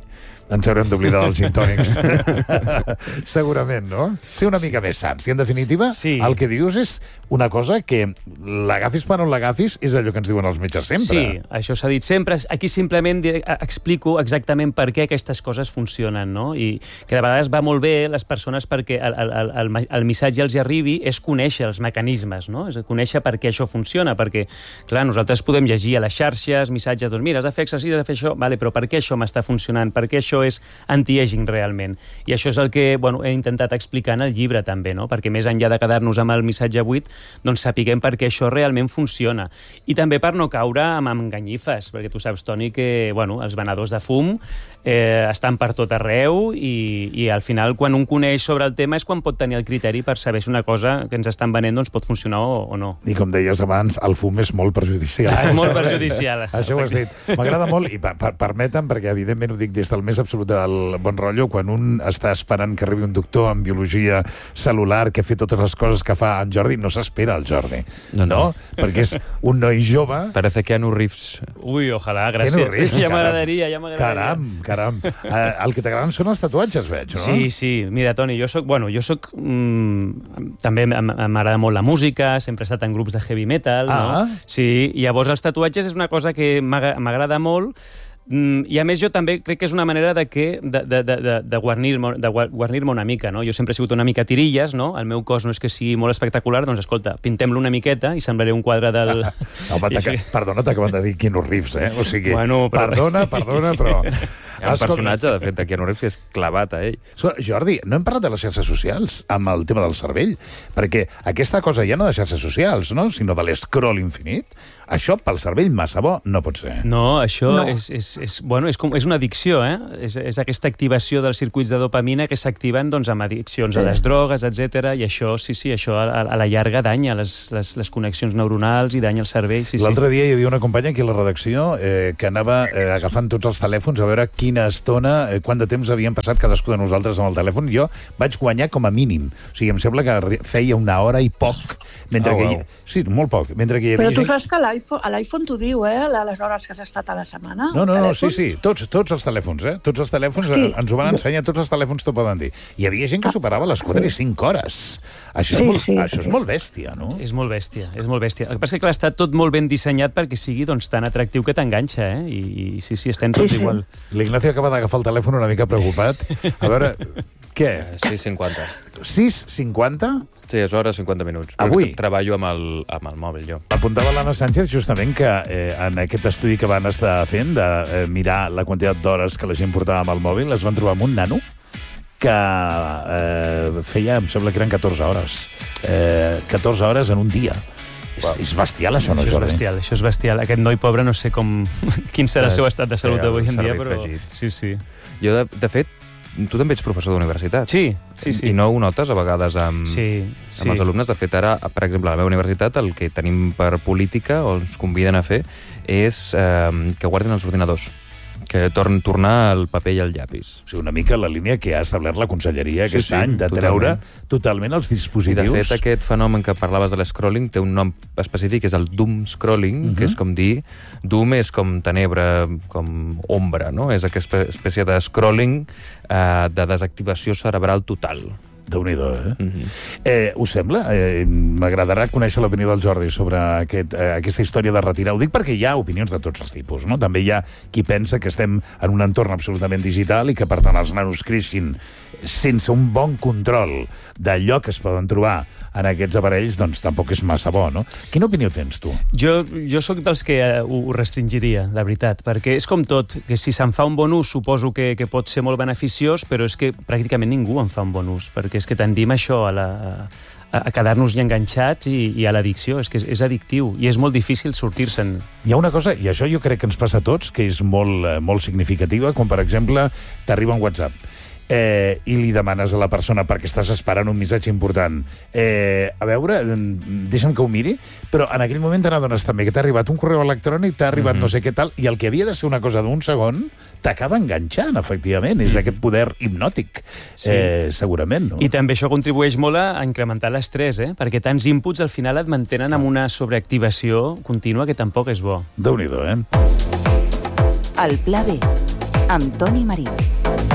Ens haurem d'oblidar dels gin tònics. Segurament, no? Ser una mica més sants. I, en definitiva, el que dius és una cosa que l'agafis per on l'agafis és allò que ens diuen els metges sempre. Sí, això s'ha dit sempre. Aquí simplement explico exactament per què aquestes coses funcionen, no? I que de vegades va molt bé les persones perquè el missatge els arribi és conèixer els mecanismes, no? És conèixer per què això funciona, perquè, clar, nosaltres podem llegir a les xarxes missatges, doncs mira, has de fer exercici, has de fer això, vale, però per què això m'està funcionant? Per què això és anti-aging realment? I això és el que he intentat explicar en el llibre també, no? Perquè més enllà de quedar-nos amb el missatge buit, doncs sapiguem per què això realment funciona. I també per no caure amb enganyifes, perquè tu saps, Toni, que els venedors de fum estan per tot arreu i al final, quan un coneix sobre el tema, és quan pot tenir el criteri per saber si una cosa que ens estan venent doncs, pot funcionar o no. I com deies abans, el fum és molt perjudicial. És molt perjudicial. Això ho has dit. M'agrada molt, i permetem, perquè evidentment ho dic des del més absolut del bon rotllo, quan un està esperant que arribi un doctor en biologia celular que ha fet totes les coses que fa en Jordi, no s'espera el Jordi. No? Perquè és un noi jove... Parece Keanu Reeves. Ui, ojalà, gràcies. Keanu Reeves, ja m'agradaria. Caram. El que t'agraden són els tatuatges, veig, no? Sí. Mira, Toni, jo soc... també m'agrada molt la música, sempre he estat en grups de heavy metal, no? Sí, i llavors els tatuatges és una cosa que m'agrada molt, i a més jo també crec que és una manera de guarnir-me una mica, no? Jo sempre he sigut una mica tirilles, no? El meu cos no és que sigui molt espectacular, doncs escolta, pintem-lo una miqueta i semblaré un quadre del... Perdona, t'acaben de dir Keanu Reeves, O sigui, perdona, però... Hi ha un personatge, de fet, de Keanu Reeves que és clavat a ell. Jordi, no hem parlat de les xarxes socials amb el tema del cervell, perquè aquesta cosa ja no de xarxes socials, no? Sinó de l'escroll infinit. Això, pel cervell massa bo, no pot ser. No, això és una addicció, És aquesta activació dels circuits de dopamina que s'activen amb addiccions a les drogues, etc. I això, això a la llarga danya les connexions neuronals i danya el cervell. L'altre dia hi havia una companya aquí a la redacció que anava agafant tots els telèfons a veure quina estona, quant de temps havien passat cadascú de nosaltres amb el telèfon. Jo vaig guanyar com a mínim. O sigui, em sembla que feia una hora i poc. Sí, molt poc. Però tu saps que a l'iPhone t'ho diu, les hores que has estat a la setmana? No, sí. Tots els telèfons, Tots els telèfons ens ho van ensenyar, tots els telèfons t'ho poden dir. Hi havia gent que superava les 4 i 5 hores. Això és molt bèstia, no? És molt bèstia. El que passa és que està tot molt ben dissenyat perquè sigui tan atractiu que t'enganxa, I sí, estem tots igual. L'Ignacio acaba d'agafar el telèfon una mica preocupat. A veure, què? 6:50. 6:50? Sí, és hora 50 minuts. Avui? Treballo amb el mòbil, jo. Apuntava l'Anna Sánchez justament que en aquest estudi que van estar fent de mirar la quantitat d'hores que la gent portava amb el mòbil, es van trobar amb un nano que feia, em sembla que eren 14 hores. 14 hores en un dia. És bestial, això, no, Jordi? Això és bestial. Aquest noi pobre no sé quin serà el seu estat de salut avui en dia, però... Sí. Jo, de fet, tu també ets professor d'universitat. Sí. I no ho notes a vegades amb els alumnes. De fet, ara, per exemple, a la meva universitat, el que tenim per política, o ens conviden a fer, és que guardin els ordinadors, que tornar el paper i el llapis. O sigui, una mica la línia que ha establert la Conselleria aquest any, de treure totalment els dispositius. I de fet, aquest fenomen que parlaves de l'escrolling té un nom específic, que és el doom scrolling, que és com dir... Doom és com tenebra, com ombra, no? És aquesta espècie de scrolling de desactivació cerebral total. Déu-n'hi-do, Us sembla? M'agradarà conèixer l'opinió del Jordi sobre aquesta història de retirar. Ho dic perquè hi ha opinions de tots els tipus, no? També hi ha qui pensa que estem en un entorn absolutament digital i que, per tant, els nanos creixin sense un bon control d'allò que es poden trobar en aquests aparells, doncs tampoc és massa bo, no? Quina opinió tens, tu? Jo sóc dels que ho restringiria, la veritat, perquè és com tot, que si se'n fa un bon ús suposo que pot ser molt beneficiós, però és que pràcticament ningú en fa un bon ús, perquè és que tendim això a quedar-nos-hi enganxats i a l'addicció. És que és addictiu i és molt difícil sortir-se'n. Hi ha una cosa, i això jo crec que ens passa a tots, que és molt significativa, quan, per exemple, t'arriba un WhatsApp i li demanes a la persona perquè estàs esperant un missatge important a veure, deixa'm que ho miri, però en aquell moment te n'adones també que t'ha arribat un correu electrònic, t'ha arribat no sé què tal, i el que havia de ser una cosa d'un segon t'acaba enganxant, efectivament. És aquest poder hipnòtic, segurament, no? I també això contribueix molt a incrementar l'estrès, perquè tants inputs al final et mantenen amb una sobreactivació contínua que tampoc és bo. Déu-n'hi-do, El Pla B, amb Toni Marí.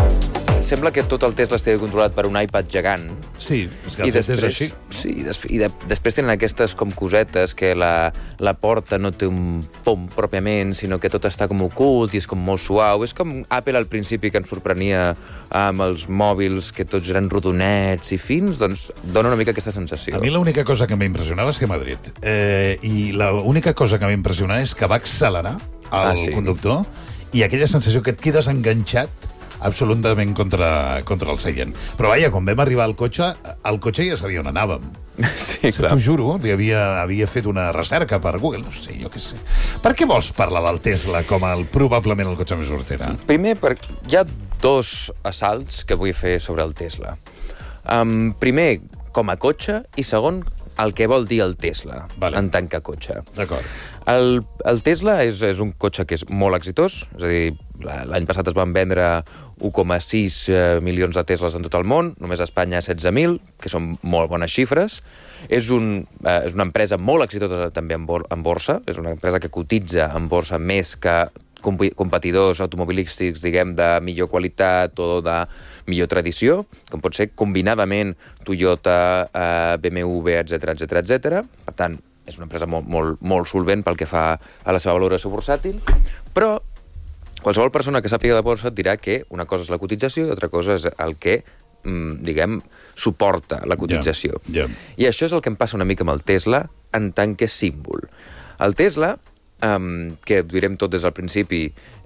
sembla que tot el Tesla estigui controlat per un iPad gegant. Sí, és que el fet és així. Sí, després tenen aquestes com cosetes que la porta no té un pom pròpiament, sinó que tot està com ocult i és com molt suau. És com Apple al principi, que ens sorprenia amb els mòbils, que tots eren rodonets i fins, doncs dona una mica aquesta sensació. A mi l'única cosa que m'ha impressionat va ser Madrid. I l'única cosa que m'ha impressionat és que va accelerar el conductor i aquella sensació que et quedes enganxat absolutament contra el seient. Però vaja, quan vam arribar al cotxe ja sabia on anàvem. Sí, clar. T'ho juro, havia fet una recerca per Google, no sé, jo què sé. Per què vols parlar del Tesla com probablement el cotxe més hortera? Primer, hi ha 2 assalts que vull fer sobre el Tesla. Primer, com a cotxe, i segon, el que vol dir el Tesla en tant que cotxe. D'acord. El Tesla és un cotxe que és molt exitós, és a dir, l'any passat es van vendre 1,6 milions de Teslas en tot el món, només a Espanya 16.000, que són molt bones xifres. És una empresa molt exitosa també en borsa, és una empresa que cotitza en borsa més que competidors automobilístics, diguem, de millor qualitat o de millor tradició, com pot ser combinadament Toyota, BMW, etc. Per tant, és una empresa molt solvent pel que fa a la seva valoració bursàtil, però qualsevol persona que sàpiga de borsa et dirà que una cosa és la cotització i altra cosa és el que, diguem, suporta la cotització. I això és el que em passa una mica amb el Tesla en tant que símbol. El Tesla, que direm tot des del principi,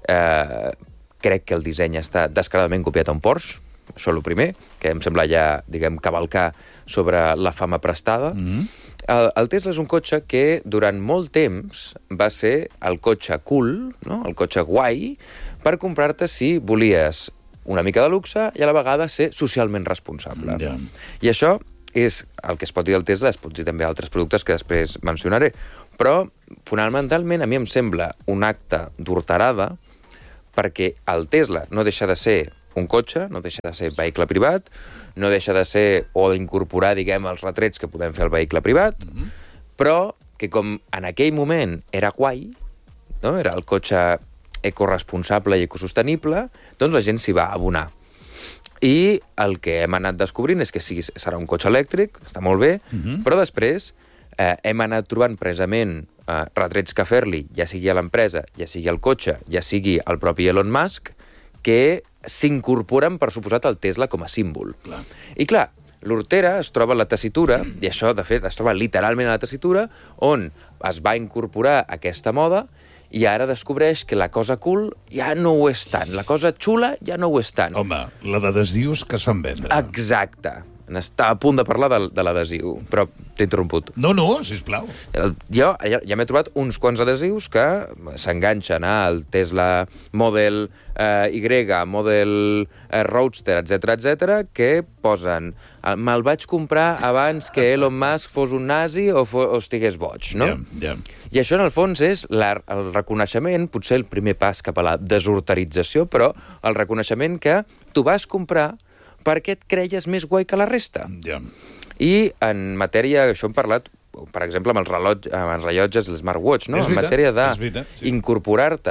crec que el disseny està descaradament copiat a un Porsche, això és el primer, que em sembla ja, diguem, cavalcar sobre la fama prestada. El Tesla és un cotxe que durant molt temps va ser el cotxe cool, no? El cotxe guai, per comprar-te si volies una mica de luxe i a la vegada ser socialment responsable. I això és el que es pot dir del Tesla, es pot dir també altres productes que després mencionaré. Però, fonamentalment, a mi em sembla un acte d'horterada perquè el Tesla no deixa de ser un cotxe, no deixa de ser vehicle privat, no deixa de ser o d'incorporar, diguem, els retrets que podem fer al vehicle privat, però que com en aquell moment era guai, no? Era el cotxe ecoresponsable i ecosostenible, doncs la gent s'hi va abonar. I el que hem anat descobrint és que sí, serà un cotxe elèctric, està molt bé, però després hem anat trobant precisament retrets que fer-li, ja sigui a l'empresa, ja sigui al cotxe, ja sigui al propi Elon Musk, que s'incorporen, per suposat, al Tesla com a símbol. I clar, l'hortera es troba a la tessitura, i això, de fet, es troba literalment a la tessitura, on es va incorporar aquesta moda i ara descobreix que la cosa cool ja no ho és tant. La cosa xula ja no ho és tant. Home, la d'adhesius que es fan vendre. Exacte. Està a punt de parlar de l'adhesiu, però t'he interromput. No, sisplau. Jo ja m'he trobat uns quants adhesius que s'enganxen al Tesla Model Y, Model Roadster, etc, que posen me'l vaig comprar abans que Elon Musk fos un nazi o estigués boig, no? I això, en el fons, és el reconeixement, potser el primer pas cap a la desorterització, però el reconeixement que tu vas comprar perquè et creies més guai que la resta. I en matèria, això hem parlat, per exemple, amb els rellotges, el smartwatch, no? En matèria d'incorporar-te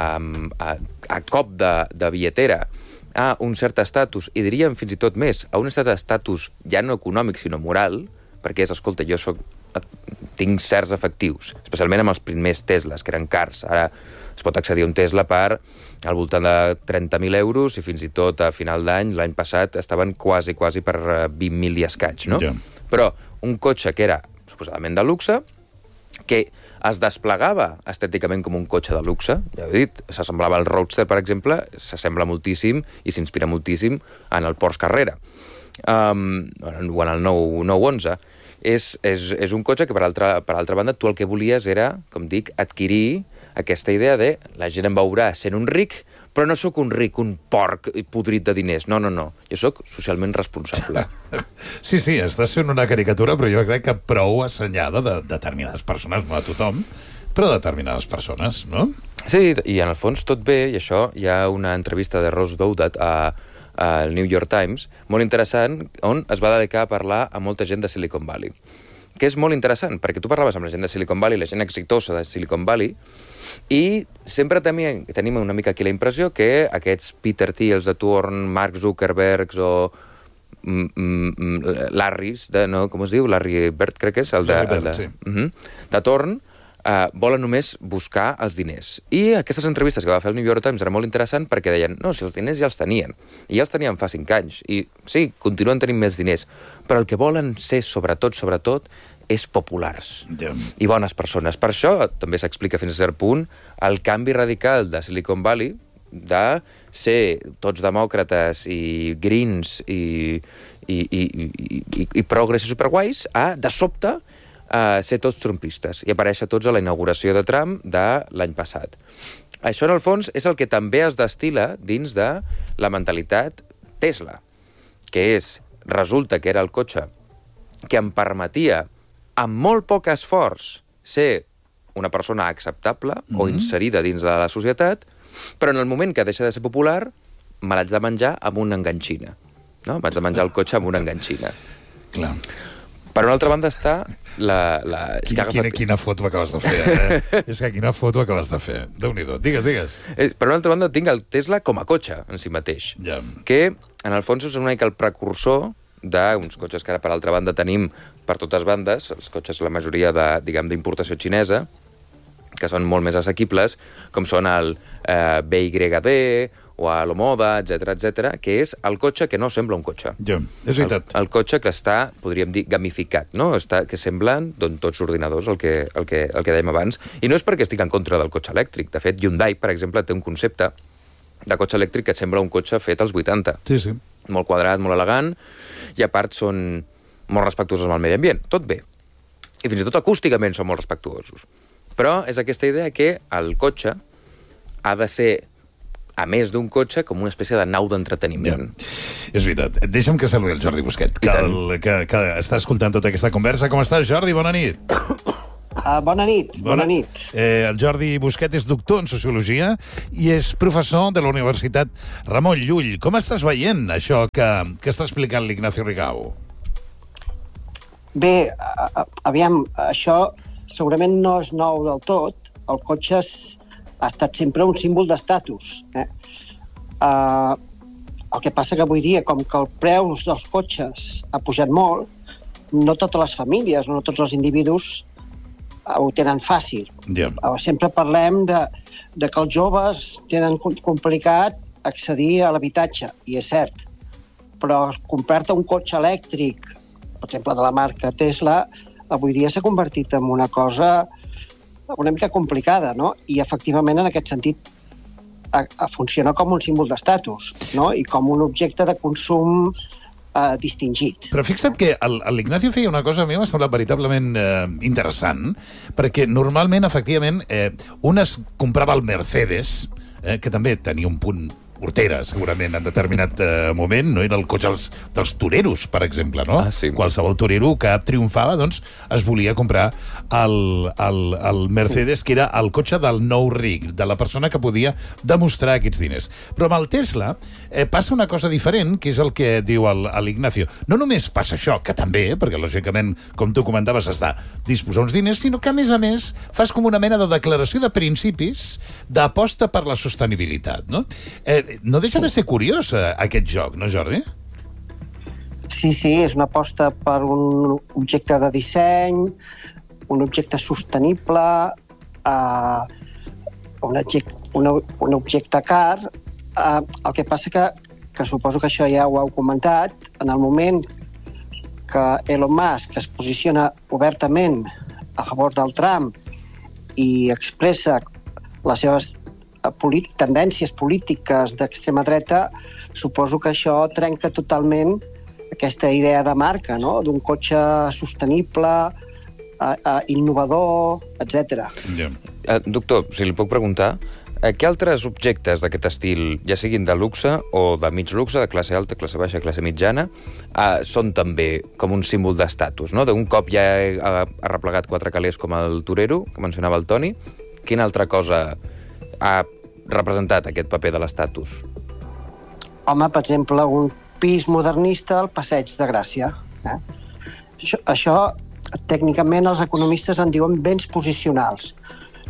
a cop de billetera a un cert estatus, i diríem fins i tot més, a un cert estatus ja no econòmic, sinó moral, perquè és, escolta, jo tinc certs efectius, especialment amb els primers Teslas, que eren cars. Ara es pot accedir a un Tesla per al voltant de 30.000 euros i fins i tot a final d'any, l'any passat, estaven quasi per 20.000 i escaig, no? Però un cotxe que era suposadament de luxe, que es desplegava estèticament com un cotxe de luxe, ja ho he dit, s'assemblava al Roadster, per exemple, s'assembla moltíssim i s'inspira moltíssim en el Porsche Carrera, o en el 911. És un cotxe que, per altra banda, tu el que volies era, com dic, adquirir aquesta idea de la gent em veurà sent un ric, però no sóc un ric, un porc podrit de diners. No. Jo sóc socialment responsable. Sí, estàs fent una caricatura, però jo crec que prou assenyada de determinades persones, no a tothom, però de determinades persones, no? Sí, i en el fons tot bé, i això hi ha una entrevista de Ross Douthat al New York Times, molt interessant, on es va dedicar a parlar a molta gent de Silicon Valley. Que és molt interessant, perquè tu parlaves amb la gent de Silicon Valley, la gent exitosa de Silicon Valley, I sempre tenim una mica aquí la impressió que aquests Peter Thiels de torn, Mark Zuckerbergs o Larrys, com es diu? Larry Bird, crec que és? De torn, volen només buscar els diners. I aquestes entrevistes que va fer el New York Times era molt interessant perquè deien, no, si els diners ja els tenien, i ja els tenien fa 5 anys, i sí, continuen tenint més diners, però el que volen ser, sobretot, és populars i bones persones. Per això també s'explica fins a cert punt el canvi radical de Silicon Valley de ser tots demòcrates i greens i progres i superguais a, de sobte, ser tots trumpistes i aparèixer tots a la inauguració de Trump de l'any passat. Això, en el fons, és el que també es destil·la dins de la mentalitat Tesla, que resulta que era el cotxe que em permetia, amb molt poc esforç, ser una persona acceptable o inserida dins de la societat, però en el moment que deixa de ser popular, me l'haig de menjar amb una enganxina. No? M'haig de menjar el cotxe amb una enganxina. Clar. Per una altra banda està Quina foto acabes de fer, És que quina foto acabes de fer. Déu-n'hi-do. Digues. Per una altra banda tinc el Tesla com a cotxe en si mateix, que en el fons és una mica el precursor d'uns cotxes que ara per altra banda tenim per totes bandes, els cotxes la majoria d'importació xinesa, que són molt més assequibles, com són el BYD o a l'Omoda, etc, que és el cotxe que no sembla un cotxe. És veritat. El cotxe que està, podríem dir, gamificat, no? Que semblen tots ordinadors, el que dèiem abans. I no és perquè estic en contra del cotxe elèctric. De fet, Hyundai, per exemple, té un concepte de cotxe elèctric que et sembla un cotxe fet als 80. Sí. Molt quadrat, molt elegant, i a part són molt respectuosos amb el medi ambient. Tot bé. I fins i tot acústicament són molt respectuosos. Però és aquesta idea que el cotxe ha de ser, a més d'un cotxe, com una espècie de nau d'entreteniment. És veritat. Deixa'm que saludi el Jordi Busquet, que està escoltant tota aquesta conversa. Com estàs, Jordi? Bona nit. Bona nit. El Jordi Busquet és doctor en Sociologia i és professor de la Universitat Ramon Llull. Com estàs veient això que està explicant l'Ignacio Rigau? Bé, aviam, això segurament no és nou del tot. El cotxe ha estat sempre un símbol d'estatus. El que passa que avui dia, com que el preu dels cotxes ha pujat molt, no totes les famílies, no tots els individus ho tenen fàcil. Sempre parlem de que els joves tenen complicat accedir a l'habitatge, i és cert. Però comprar-te un cotxe elèctric, per exemple, de la marca Tesla, avui dia s'ha convertit en una cosa una mica complicada, no? I efectivament, en aquest sentit, funciona com un símbol d'estatus, no? I com un objecte de consum distingit. Però fixa't que l'Ignacio feia una cosa, a mi m'ha semblat veritablement interessant, perquè normalment, efectivament, un es comprava el Mercedes, que també tenia un punt hortera, segurament, en determinat moment, no? Era el cotxe dels toreros, per exemple, no? Sí. Qualsevol torero que triomfava, doncs, es volia comprar el Mercedes, que era el cotxe del nou ric, de la persona que podia demostrar aquests diners. Però amb el Tesla passa una cosa diferent, que és el que diu l'Ignacio. No només passa això, que també, perquè lògicament, com tu comentaves, has de disposar uns diners, sinó que, a més, fas com una mena de declaració de principis d'aposta per la sostenibilitat, no? No deixa de ser curiós aquest joc, no, Jordi? Sí, és una aposta per un objecte de disseny, un objecte sostenible, un objecte car. El que passa que suposo que això ja ho heu comentat, en el moment que Elon Musk es posiciona obertament a favor del Trump i expressa les seves tendències polítiques d'extrema dreta, suposo que això trenca totalment aquesta idea de marca, no? D'un cotxe sostenible, innovador, etc. Doctor, si li puc preguntar, què altres objectes d'aquest estil, ja siguin de luxe o de mig luxe, de classe alta, classe baixa, classe mitjana, són també com un símbol d'estatus, no? D'un cop ja ha replegat 4 calés com el torero, que mencionava el Toni, quina altra cosa ha representat aquest paper de l'estatus? Home, per exemple, un pis modernista al Passeig de Gràcia. Això tècnicament, els economistes en diuen béns posicionals.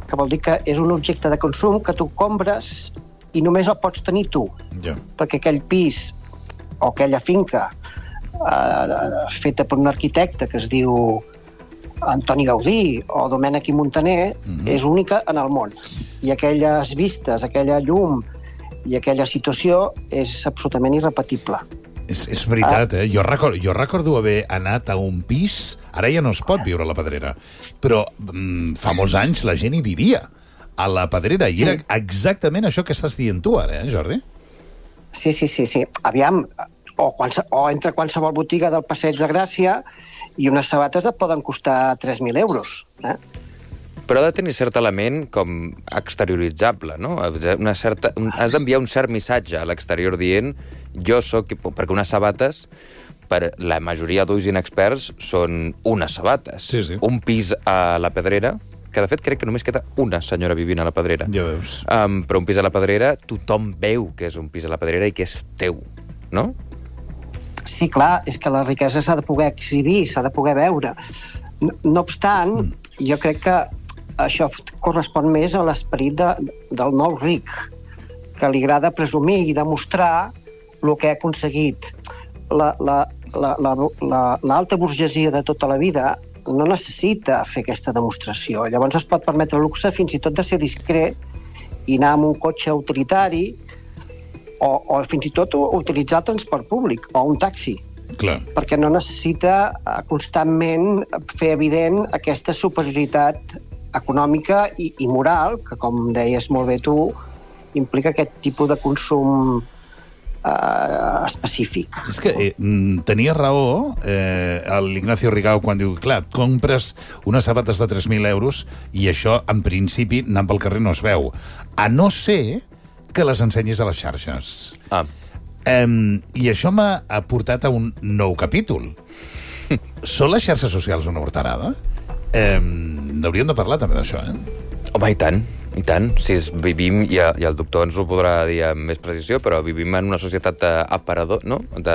que vol dir que és un objecte de consum que tu compres i només el pots tenir tu. Perquè aquell pis o aquella finca feta per un arquitecte que es diu Antoni Gaudí o Domènech i Montaner és única en el món. I aquelles vistes, aquella llum i aquella situació és absolutament irrepetible. És veritat, Jo recordo haver anat a un pis, ara ja no es pot viure a la Pedrera, però fa molts anys la gent hi vivia, a la Pedrera, i era exactament això que estàs dient tu ara, Jordi? Sí. Aviam, o entre qualsevol botiga del Passeig de Gràcia i unes sabates et poden costar 3.000 euros. Però ha de tenir cert element com exterioritzable, no? Has d'enviar un cert missatge a l'exterior dient jo sóc... Perquè unes sabates, per la majoria d'ulls inexperts, són unes sabates. Sí. Un pis a la Pedrera, que de fet crec que només queda una senyora vivint a la Pedrera. Ja veus. Però un pis a la Pedrera, tothom veu que és un pis a la Pedrera i que és teu, no? Sí, clar, és que la riquesa s'ha de poder exhibir, s'ha de poder veure. No obstant, jo crec que això correspon més a l'esperit del nou ric, que li agrada presumir i demostrar el que ha aconseguit. L'alta burgesia de tota la vida no necessita fer aquesta demostració. Llavors es pot permetre el luxe fins i tot de ser discret i anar amb un cotxe utilitari o fins i tot utilitzar el transport públic o un taxi. Clar. Perquè no necessita constantment fer evident aquesta superioritat econòmica i moral, que, com deies molt bé tu, implica aquest tipus de consum específic. És que tenia raó l'Ignacio Rigau quan diu, clar, compres unes sabates de 3.000 euros i això, en principi, anant pel carrer no es veu. A no ser que les ensenyis a les xarxes. I això m'ha portat a un nou capítol. Són les xarxes socials una horterada? Hauríem de parlar també d'això, Home, i tant. Si vivim, i el doctor ens ho podrà dir amb més precisió, però vivim en una societat d'aparador, no?